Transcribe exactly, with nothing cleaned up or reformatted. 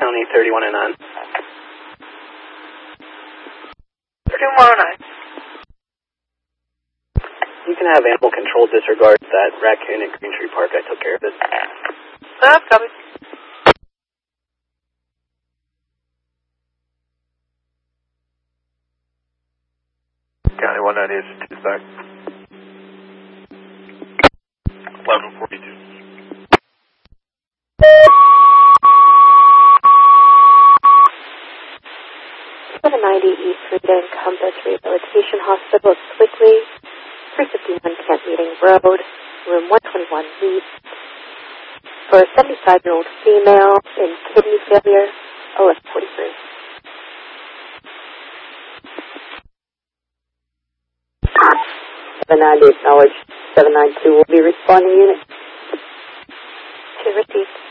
County, thirty-one oh nine. thirty-one oh nine. You can have animal control disregard that raccoon at Green Tree Park. I took care of it. That's coming. County one ninety-eight, two back. eleven forty-two. seven ninety East Rita Encompass Rehabilitation Hospital, Quickly, three fifty-one Kent Meeting Road, room one twenty-one East, for a seventy-five-year-old female in kidney failure, eleven forty-three. seven ninety acknowledged. seven nine two will be responding unit. To received.